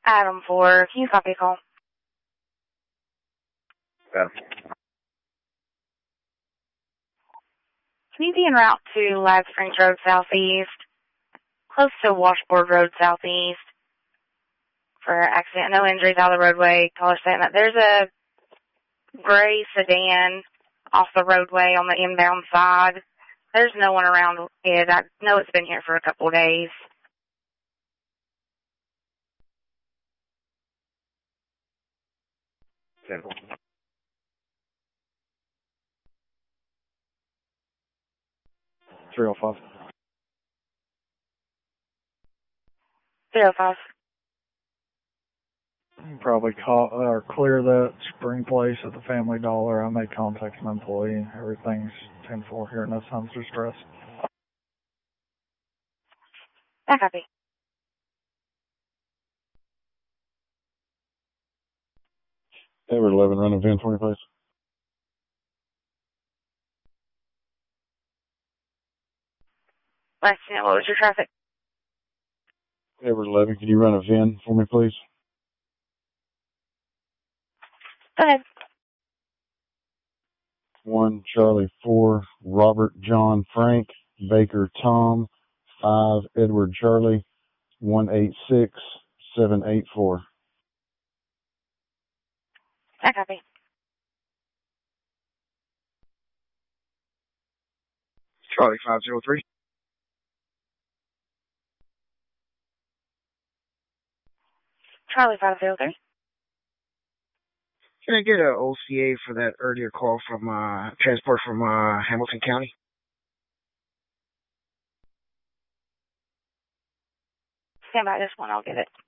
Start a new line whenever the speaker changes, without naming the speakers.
Adam 4, can you copy a call?
Yeah.
Can you be en route to Lag Springs Road Southeast, close to Washboard Road Southeast, for accident? No injuries out of the roadway. Caller saying that there's a gray sedan off the roadway on the inbound side. There's no one around it. I know it's been here for a couple of days.
Simple.
305.
305.
Probably call or clear that Spring Place at the Family Dollar. I may contact an employee. Everything's 10-4 here. No signs of distress.
I copy.
Edward 11, run a VIN for me, please.
Last unit, what was your traffic?
Edward 11, can you run a VIN for me, please?
Go ahead.
1 Charlie 4 Robert John Frank Baker Tom 5 Edward Charlie 186784.
I copy.
Charlie 503.
Charlie 503.
Can I get an OCA for that earlier call from transport from Hamilton County?
Stand by this one, I'll get it.